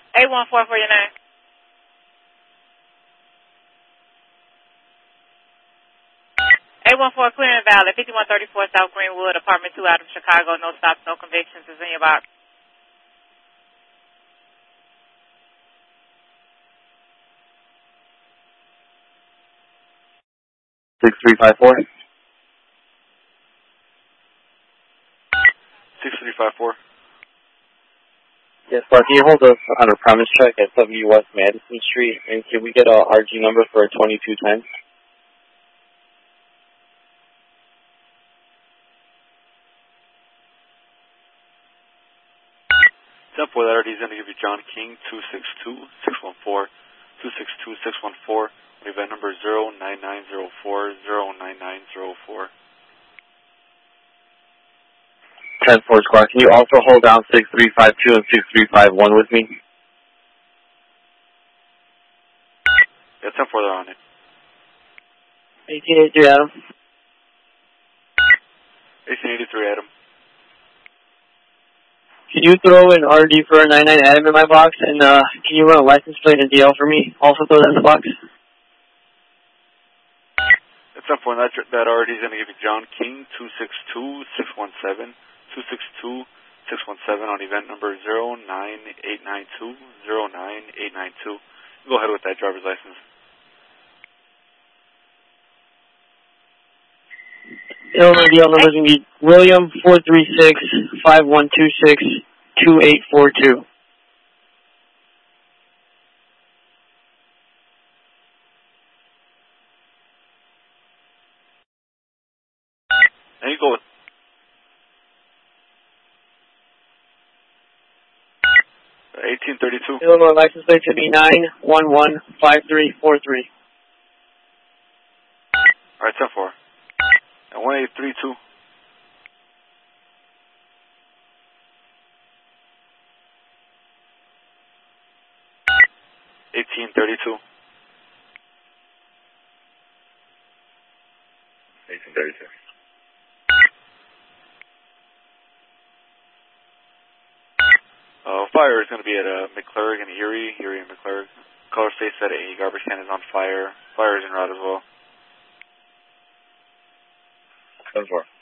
814 for your name. A14 clear and valid, 5134 South Greenwood, apartment 2 out of Chicago. No stops, no convictions is in your box. Six 6354. 6354. Yes, sir. Can you hold us on a premise check at 70 West Madison Street? And can we get a RG number for 2210? 10-4, that already is going to give you John King, 262-614, 262-614, event number 09904, 09904. 10-4 squad. Can you also hold down 6352 and 6351 with me? Yeah, 10-4, they're on it. 1883 Adam. 1883 Adam. Can you throw an RD for a 99 Adam in my box? And can you run a license plate and DL for me? Also throw that in the box. At some point, that RD is going to give you John King, 262-617, 262-617 on event number 09892, 09892. Go ahead with that driver's license. Illinois DL number is going to be William 436-5126-2842. And you go with 1832. Illinois license plate should be 9115343. All right, 10-4. And 1832. 1832. 1832. Fire is going to be at McClurg and Erie and McClurg. Color states that a garbage can is on fire. Fire is en route as well. 10-4.